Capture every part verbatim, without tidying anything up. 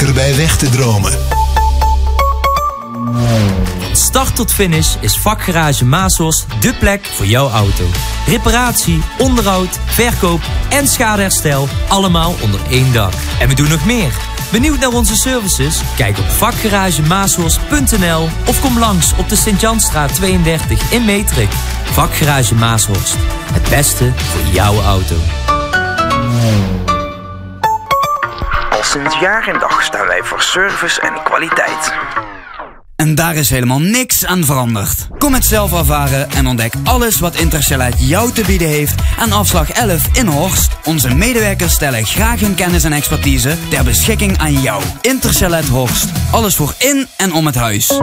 lekker bij weg te dromen. Van start tot finish is Vakgarage Maasos dé plek voor jouw auto. Reparatie, onderhoud, verkoop en schadeherstel allemaal onder één dak. En we doen nog meer. Benieuwd naar onze services? Kijk op vakgarage maasos punt n l of kom langs op de Sint-Janstraat tweeëndertig in Metrik. Vakgarage Maashorst. Het beste voor jouw auto. Al sinds jaar en dag staan wij voor service en kwaliteit. En daar is helemaal niks aan veranderd. Kom het zelf ervaren en ontdek alles wat Interselect jou te bieden heeft aan afslag elf in Horst. Onze medewerkers stellen graag hun kennis en expertise ter beschikking aan jou. Interselect Horst. Alles voor in en om het huis.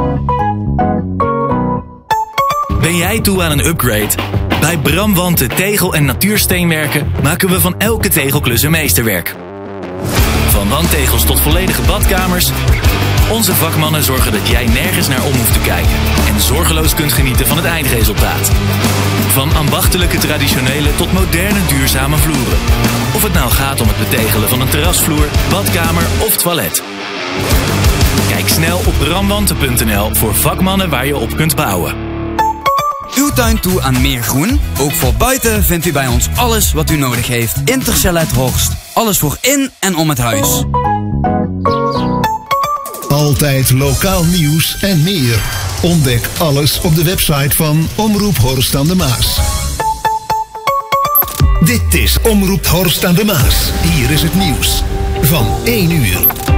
Ben jij toe aan een upgrade? Bij Bramwanten Tegel- en Natuursteenwerken maken we van elke tegelklus een meesterwerk. Van wandtegels tot volledige badkamers. Onze vakmannen zorgen dat jij nergens naar om hoeft te kijken en zorgeloos kunt genieten van het eindresultaat. Van ambachtelijke traditionele tot moderne duurzame vloeren. Of het nou gaat om het betegelen van een terrasvloer, badkamer of toilet. Kijk snel op bramwanten punt n l voor vakmannen waar je op kunt bouwen. Uw tuin toe aan meer groen? Ook voor buiten vindt u bij ons alles wat u nodig heeft. Interselect Horst. Alles voor in en om het huis. Altijd lokaal nieuws en meer. Ontdek alles op de website van Omroep Horst aan de Maas. Dit is Omroep Horst aan de Maas. Hier is het nieuws van één uur.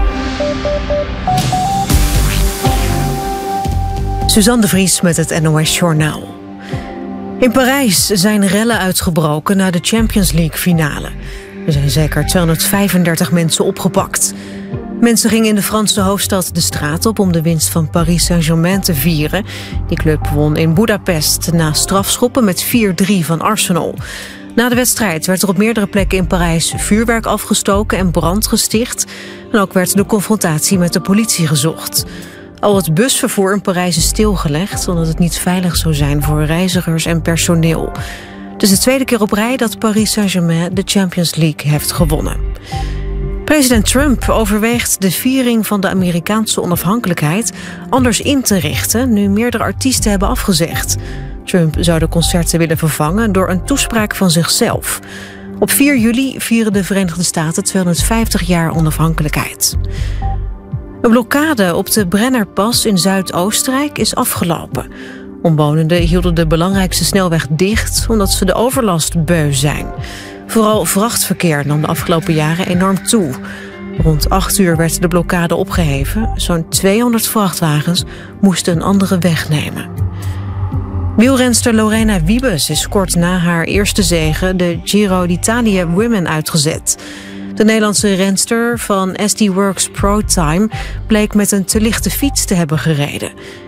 Suzanne de Vries met het N O S Journaal. In Parijs zijn rellen uitgebroken na de Champions League finale. Er zijn zeker tweehonderdvijfendertig mensen opgepakt. Mensen gingen in de Franse hoofdstad de straat op om de winst van Paris Saint-Germain te vieren. Die club won in Budapest na strafschoppen met vier drie van Arsenal. Na de wedstrijd werd er op meerdere plekken in Parijs vuurwerk afgestoken en brand gesticht. En ook werd de confrontatie met de politie gezocht. Al het busvervoer in Parijs is stilgelegd, omdat het niet veilig zou zijn voor reizigers en personeel. Het is de tweede keer op rij dat Paris Saint-Germain de Champions League heeft gewonnen. President Trump overweegt de viering van de Amerikaanse onafhankelijkheid anders in te richten, nu meerdere artiesten hebben afgezegd. Trump zou de concerten willen vervangen door een toespraak van zichzelf. Op vier juli vieren de Verenigde Staten tweehonderdvijftig jaar onafhankelijkheid. Een blokkade op de Brennerpas in Zuidoostenrijk is afgelopen. Omwonenden hielden de belangrijkste snelweg dicht omdat ze de overlast beu zijn. Vooral vrachtverkeer nam de afgelopen jaren enorm toe. Rond acht uur werd de blokkade opgeheven. Zo'n tweehonderd vrachtwagens moesten een andere weg nemen. Wielrenster Lorena Wiebes is kort na haar eerste zege de Giro d'Italia Women uitgezet. De Nederlandse renster van S D Works Pro Time bleek met een te lichte fiets te hebben gereden.